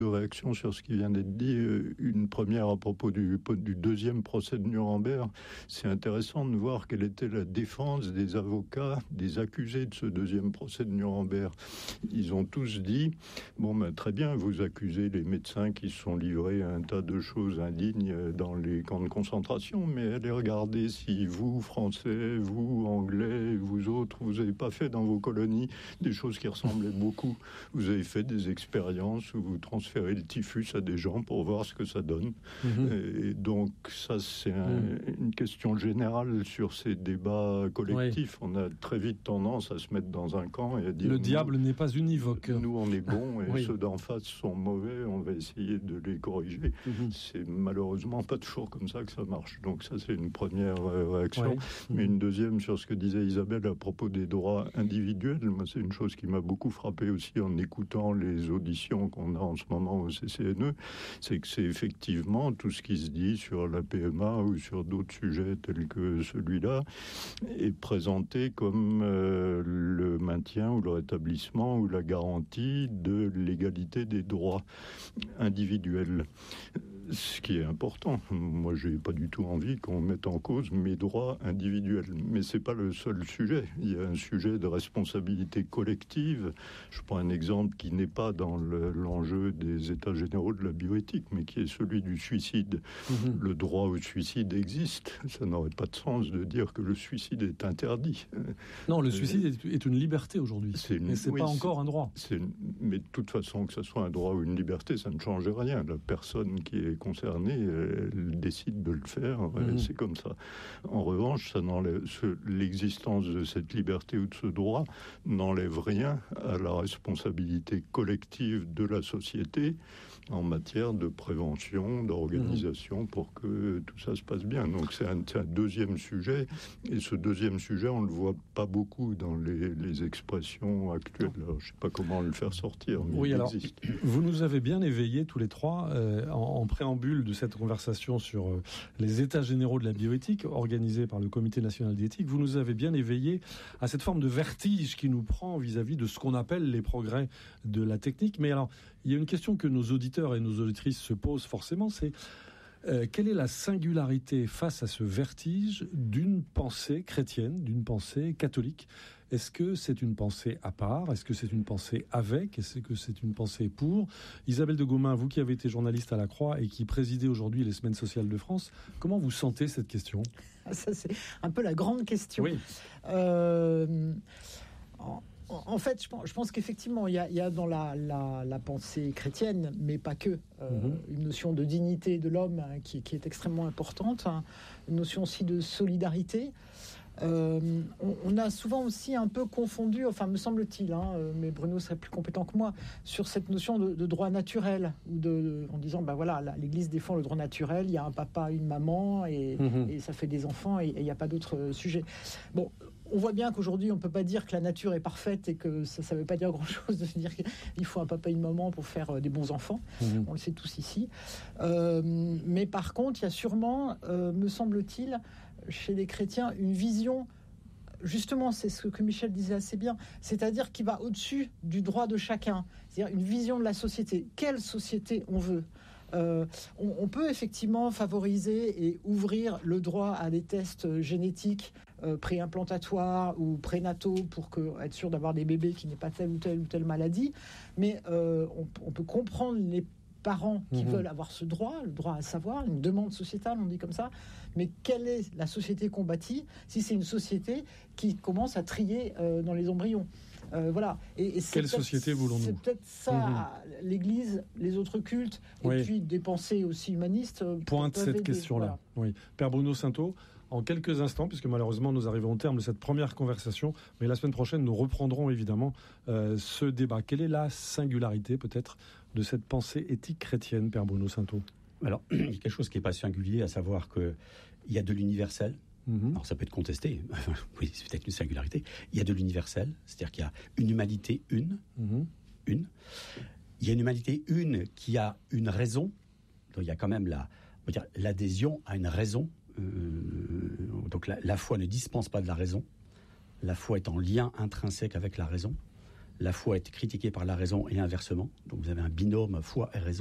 Deux réactions sur ce qui vient d'être dit. Une première à propos du deuxième procès de Nuremberg. C'est intéressant de voir quelle était la défense des avocats, des accusés de ce deuxième procès de Nuremberg. Ils ont tous dit, très bien, vous accusez les médecins qui se sont livrés à un tas de choses indignes dans les camps de concentration, mais allez regarder si vous, Français, vous, Anglais, vous autres, vous n'avez pas fait dans vos colonies des choses qui ressemblaient beaucoup. Vous avez fait des expériences où vous transférez le typhus à des gens pour voir ce que ça donne. Et donc ça, c'est une question générale sur ces débats collectifs. On a très vite tendance à se mettre dans un camp et à dire... Le diable n'est pas univoque. Nous, on est bons et ceux d'en face sont mauvais, on va essayer de les corriger. C'est malheureusement pas toujours comme ça que ça marche. Donc ça, c'est une première réaction. Mais une deuxième sur ce que disait Isabelle à propos des droits individuels. Moi, c'est une chose qui m'a beaucoup frappé aussi en écoutant les auditions qu'on a en ce moment au CCNE, c'est que c'est effectivement tout ce qui se dit sur la PMA ou sur d'autres sujets tels que celui-là est présenté comme le maintien ou le rétablissement ou la garantie de l'égalité des droits individuels. Ce qui est important. Moi, j'ai pas du tout envie qu'on mette en cause mes droits individuels. Mais c'est pas le seul sujet. Il y a un sujet de responsabilité collective. Je prends un exemple qui n'est pas dans l'enjeu des états généraux de la bioéthique, mais qui est celui du suicide. Le droit au suicide existe. Ça n'aurait pas de sens de dire que le suicide est interdit. Non, le suicide est une liberté aujourd'hui. Mais c'est pas encore un droit. Mais de toute façon, que ce soit un droit ou une liberté, ça ne change rien. La personne qui est concernée, elle décide de le faire, c'est comme ça. En revanche, ça n'enlève, l'existence de cette liberté ou de ce droit n'enlève rien à la responsabilité collective de la société en matière de prévention, d'organisation pour que tout ça se passe bien. Donc c'est un deuxième sujet, et ce deuxième sujet, on ne le voit pas beaucoup dans les expressions actuelles. Alors, je ne sais pas comment le faire sortir, mais il existe. Vous nous avez bien éveillés tous les trois en préambule de cette conversation sur les états généraux de la bioéthique organisés par le Comité national d'éthique. Vous nous avez bien éveillés à cette forme de vertige qui nous prend vis-à-vis de ce qu'on appelle les progrès de la technique. Mais alors, il y a une question que nos auditeurs et nos auditrices se posent forcément, c'est quelle est la singularité face à ce vertige d'une pensée chrétienne, d'une pensée catholique ? Est-ce que c'est une pensée à part ? Est-ce que c'est une pensée avec ? Est-ce que c'est une pensée pour ? Isabelle de Gaumain, vous qui avez été journaliste à la Croix et qui présidez aujourd'hui les Semaines sociales de France, comment vous sentez cette question ? Ça, c'est un peu la grande question. Oui. En fait, je pense qu'effectivement, il y a dans la pensée chrétienne, mais pas que, une notion de dignité de l'homme qui est extrêmement importante, une notion aussi de solidarité. On a souvent aussi un peu confondu, enfin me semble-t-il, mais Bruno serait plus compétent que moi, sur cette notion de droit naturel, ou en disant, l'Église défend le droit naturel, il y a un papa, une maman, et ça fait des enfants, et il n'y a pas d'autre sujet. Bon, on voit bien qu'aujourd'hui, on ne peut pas dire que la nature est parfaite et que ça ne veut pas dire grand-chose de se dire qu'il faut un papa et une maman pour faire des bons enfants. On le sait tous ici. Mais par contre, il y a sûrement, me semble-t-il, chez les chrétiens, une vision, justement, c'est ce que Michel disait assez bien, c'est-à-dire qui va au-dessus du droit de chacun. C'est-à-dire une vision de la société. Quelle société on veut ? On peut effectivement favoriser et ouvrir le droit à des tests génétiques préimplantatoires ou prénataux pour être sûr d'avoir des bébés qui n'aient pas telle ou telle maladie, mais on peut comprendre les parents qui veulent avoir ce droit, le droit à savoir, une demande sociétale, on dit comme ça, mais quelle est la société qu'on bâtit si c'est une société qui commence à trier dans les embryons ? Voilà. Et quelle société voulons-nous ? C'est peut-être ça, l'Église, les autres cultes, et puis des pensées aussi humanistes. Pointe cette question-là. Voilà. Oui. Père Bruno Sainteau, en quelques instants, puisque malheureusement nous arrivons au terme de cette première conversation, mais la semaine prochaine nous reprendrons évidemment ce débat. Quelle est la singularité peut-être de cette pensée éthique chrétienne, Père Bruno Sainteau ? Alors, il y a quelque chose qui n'est pas singulier, à savoir qu'il y a de l'universel. Alors ça peut être contesté, oui, c'est peut-être une singularité. Il y a de l'universel, c'est-à-dire qu'il y a une humanité une. Il y a une humanité une qui a une raison. Donc il y a quand même l'adhésion à une raison. Donc la foi ne dispense pas de la raison. La foi est en lien intrinsèque avec la raison. la foi est critiquée par la raison et inversement. Donc vous avez un binôme foi et raison.